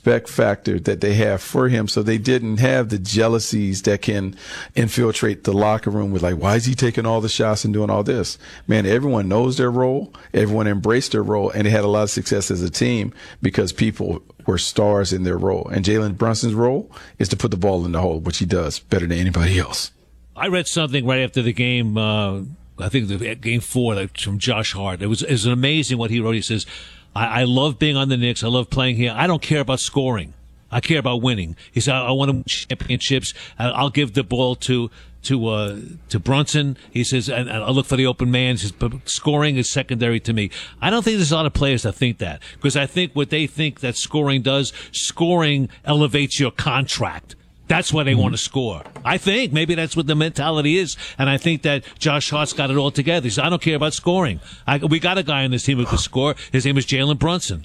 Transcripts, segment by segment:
respect factor that they have for him. So they didn't have the jealousies that can infiltrate the locker room with like, why is he taking all the shots and doing all this? Man, everyone knows their role. Everyone embraced their role, and they had a lot of success as a team because people were stars in their role. And Jalen Brunson's role is to put the ball in the hole, which he does better than anybody else. I read something right after the game, I think the game 4, like, from Josh Hart. It was amazing what he wrote. He says, I love being on the Knicks. I love playing here. I don't care about scoring. I care about winning. He said, I want to win championships. I'll give the ball to Brunson. He says, and I'll look for the open man. He says, but scoring is secondary to me. I don't think there's a lot of players that think that, because I think what they think that scoring does, scoring elevates your contract. That's why they want to score. I think maybe that's what the mentality is. And I think that Josh Hart's got it all together. He says, I don't care about scoring. We got a guy on this team who can score. His name is Jalen Brunson.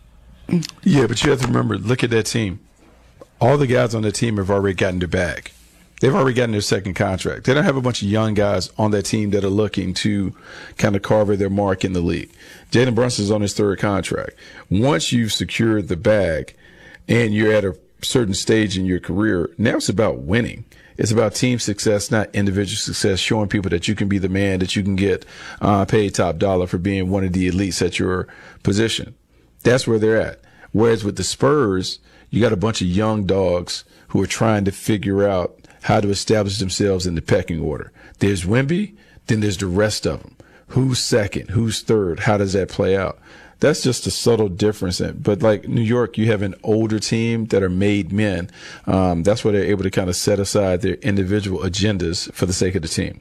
Yeah, but you have to remember, look at that team. All the guys on the team have already gotten their bag. They've already gotten their second contract. They don't have a bunch of young guys on that team that are looking to kind of carve their mark in the league. Jalen Brunson's on his third contract. Once you've secured the bag and you're at a certain stage in your career, now it's about winning. It's about team success, not individual success, showing people that you can be the man, that you can get paid top dollar for being one of the elites at your position. That's where they're at. Whereas with the Spurs, you got a bunch of young dogs who are trying to figure out how to establish themselves in the pecking order. There's Wemby, then there's the rest of them. Who's second? Who's third? How does that play out? That's just a subtle difference. But like New York, you have an older team that are made men. That's why they're able to kind of set aside their individual agendas for the sake of the team.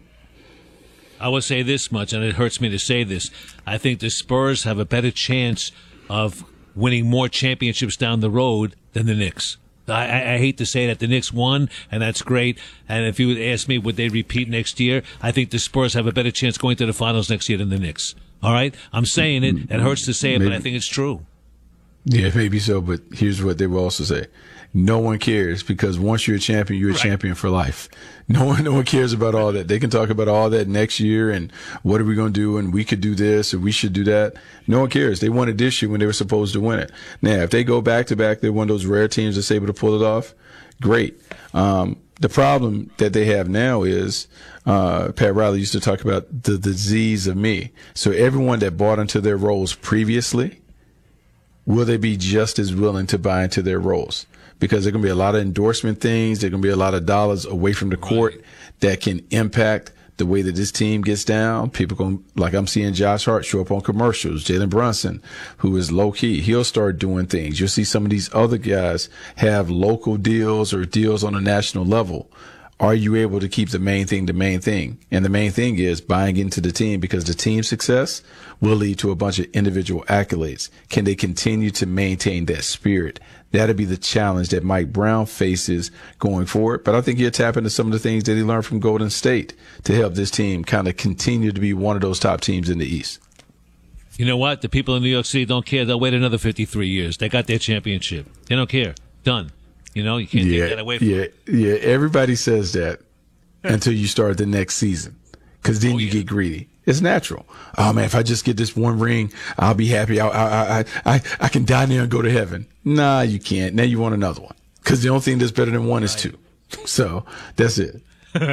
I will say this much, and it hurts me to say this. I think the Spurs have a better chance of winning more championships down the road than the Knicks. I hate to say that. The Knicks won, and that's great. And if you would ask me, would they repeat next year? I think the Spurs have a better chance going to the finals next year than the Knicks. All right? I'm saying it. It hurts to say it, but I think it's true. Yeah, maybe so, but here's what they will also say. No one cares, because once you're a champion, you're a champion for life. No one cares about all that. They can talk about all that next year and what are we going to do, and we could do this or we should do that. No one cares. They won it this year when they were supposed to win it. Now, if they go back to back, they're one of those rare teams that's able to pull it off. Great. The problem that they have now is Pat Riley used to talk about the disease of me. So everyone that bought into their roles previously, will they be just as willing to buy into their roles? Because there are going to be a lot of endorsement things. There are going to be a lot of dollars away from the court that can impact the way that this team gets down. People going, like I'm seeing Josh Hart show up on commercials. Jalen Brunson, who is low key, he'll start doing things. You'll see some of these other guys have local deals or deals on a national level. Are you able to keep the main thing the main thing? And the main thing is buying into the team, because the team success will lead to a bunch of individual accolades. Can they continue to maintain that spirit? That'll be the challenge that Mike Brown faces going forward. But I think he'll tap into some of the things that he learned from Golden State to help this team kind of continue to be one of those top teams in the East. You know what? The people in New York City don't care. They'll wait another 53 years. They got their championship. They don't care. Done. You know, you can't take that away from them. Yeah, everybody says that until you start the next season, because then you get greedy. It's natural. Oh, man, if I just get this one ring, I'll be happy. I can die now and go to heaven. Nah, you can't. Now you want another one, because the only thing that's better than one is two. So that's it.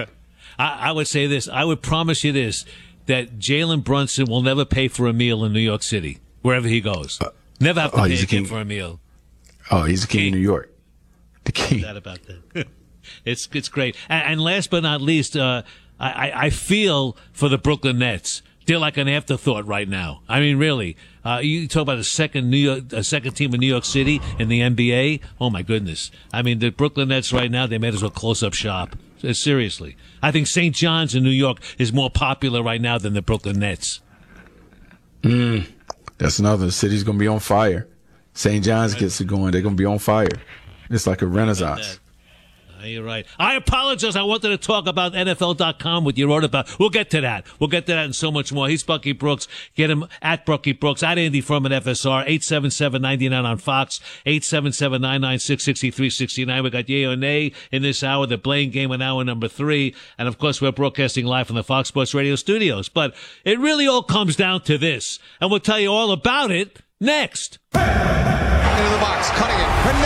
I would say this. I would promise you this, that Jalen Brunson will never pay for a meal in New York City, wherever he goes. Never have to pay again for a meal. Oh, he's the king of New York. The king. That about that. It's great. And last but not least, I feel for the Brooklyn Nets. They're like an afterthought right now. I mean, really. You talk about a second team in New York City in the NBA. Oh my goodness. I mean, the Brooklyn Nets right now, they might as well close up shop. Seriously. I think St. John's in New York is more popular right now than the Brooklyn Nets. That's another. The city's going to be on fire. St. John's gets it going. They're going to be on fire. It's like a renaissance. You're right. I apologize. I wanted to talk about NFL.com, what you wrote about. We'll get to that. We'll get to that and so much more. He's Bucky Brooks. Get him at Bucky Brooks, at Andy Furman FSR, 877-99 on Fox, 877-996-6369. We got Yay or Nay in this hour, the Blaine game in hour number 3. And of course, we're broadcasting live from the Fox Sports Radio studios. But it really all comes down to this. And we'll tell you all about it next. Into the box, cutting it.